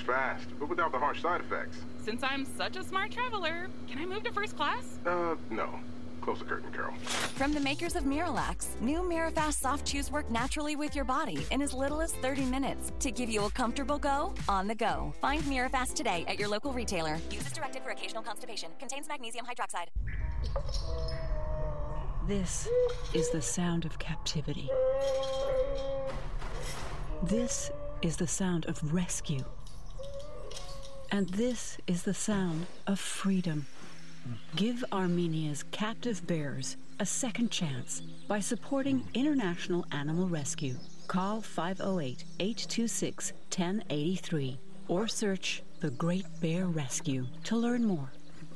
fast, but without the harsh side effects. Since I'm such a smart traveler, can I move to first class? No. Close the curtain, Carol. From the makers of Miralax, new Mirafast soft chews work naturally with your body in as little as 30 minutes to give you a comfortable go on the go. Find Mirafast today at your local retailer. Use as directed for occasional constipation. Contains magnesium hydroxide. This is the sound of captivity. This is the sound of rescue. And this is the sound of freedom. Give Armenia's captive bears a second chance by supporting International Animal Rescue. Call 508-826-1083 or search The Great Bear Rescue to learn more.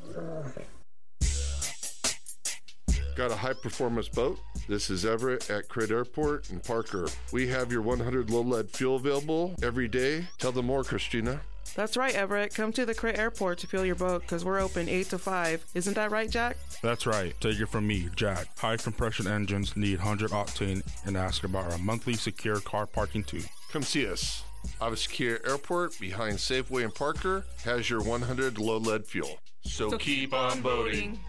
Got a high-performance boat? This is Everett at Crit Airport in Parker. We have your 100 low-lead fuel available every day. Tell them more, Christina. That's right, Everett. Come to the Crit Airport to fuel your boat because we're open 8 to 5. Isn't that right, Jack? That's right. Take it from me, Jack. High compression engines need 100 octane and ask about our monthly secure car parking too. Come see us. Ava Secure Airport behind Safeway in Parker has your 100 low-lead fuel. So keep on boating.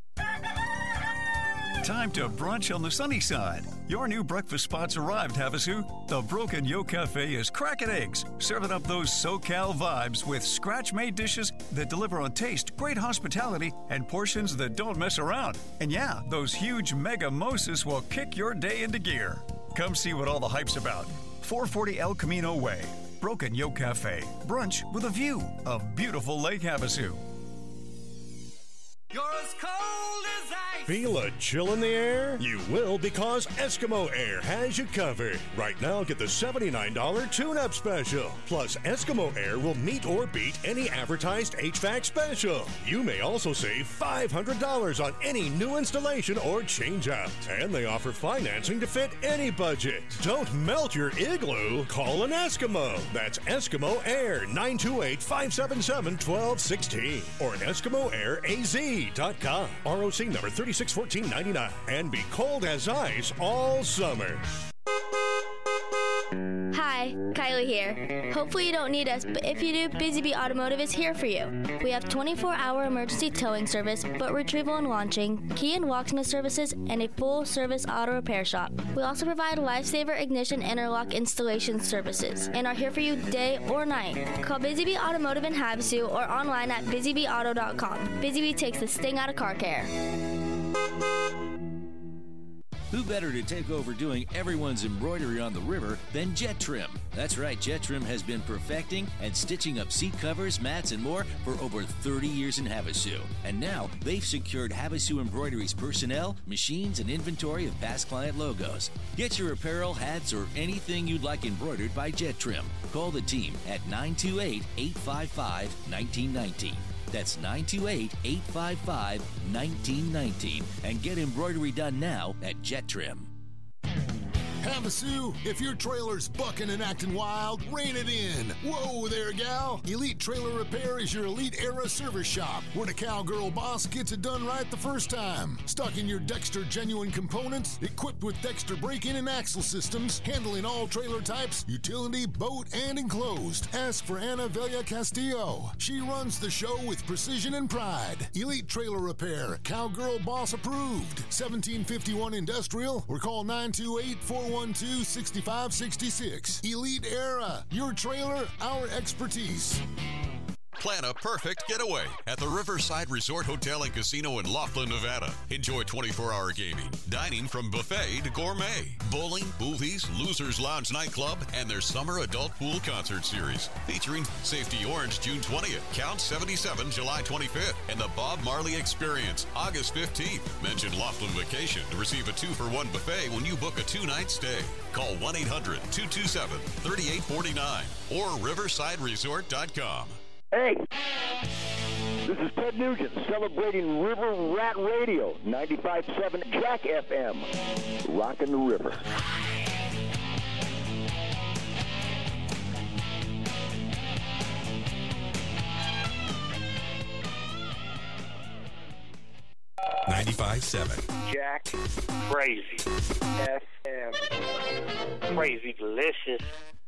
Time to brunch on the sunny side. Your new breakfast spot's arrived, Havasu. The Broken Yolk Cafe is cracking eggs, serving up those SoCal vibes with scratch-made dishes that deliver on taste, great hospitality, and portions that don't mess around. And yeah, those huge mega mimosas will kick your day into gear. Come see what all the hype's about. 440 El Camino Way. Broken Yolk Cafe. Brunch with a view of beautiful Lake Havasu. You're as cold as ice. Feel a chill in the air? You will, because Eskimo Air has you covered. Right now, get the $79 tune-up special. Plus, Eskimo Air will meet or beat any advertised HVAC special. You may also save $500 on any new installation or change-out. And they offer financing to fit any budget. Don't melt your igloo. Call an Eskimo. That's Eskimo Air, 928-577-1216. Or an Eskimo Air AZ.com. ROC number 361499. And be cold as ice all summer. Hi, Kylie here. Hopefully you don't need us, but if you do, Busy Bee Automotive is here for you. We have 24-hour emergency towing service, boat retrieval and launching, key and locksmith services, and a full-service auto repair shop. We also provide Lifesaver ignition interlock installation services and are here for you day or night. Call Busy Bee Automotive in Havasu or online at busybeeauto.com. Busy Bee takes the sting out of car care. Who better to take over doing everyone's embroidery on the river than Jet Trim? That's right, Jet Trim has been perfecting and stitching up seat covers, mats, and more for over 30 years in Havasu. And now they've secured Havasu Embroidery's personnel, machines, and inventory of past client logos. Get your apparel, hats, or anything you'd like embroidered by Jet Trim. Call the team at 928-855-1919. That's 928-855-1919. And get embroidery done now at Jet Trim. Havasu, if your trailer's bucking and acting wild, rein it in. Whoa there, gal. Elite Trailer Repair is your Elite Era service shop, where the cowgirl boss gets it done right the first time. Stocking your Dexter genuine components, equipped with Dexter break-in and axle systems, handling all trailer types, utility, boat, and enclosed. Ask for Ana Velia Castillo. She runs the show with precision and pride. Elite Trailer Repair, cowgirl boss approved. 1751 Industrial, or call 928-412-6566. Elite Era, your trailer, our expertise. Plan a perfect getaway at the Riverside Resort Hotel and Casino in Laughlin, Nevada. Enjoy 24-hour gaming, dining from buffet to gourmet, bowling, movies, Losers Lounge nightclub, and their summer adult pool concert series featuring Safety Orange June 20th, Count 77 July 25th, and the Bob Marley Experience August 15th. Mention Laughlin Vacation to receive a 2-for-1 buffet when you book a 2-night stay. Call 1-800-227-3849 or riversideresort.com. Hey, this is Ted Nugent celebrating River Rat Radio, 95.7 Jack FM, rockin' the river. Jack Crazy FM. Crazy delicious.